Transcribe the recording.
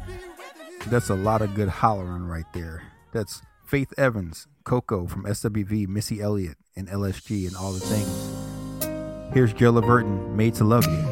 That's a lot of good hollering right there. That's Faith Evans, Coco from SWV, Missy Elliott, and LSG, and all the things. Here's Jill Leverton, Made to Love You.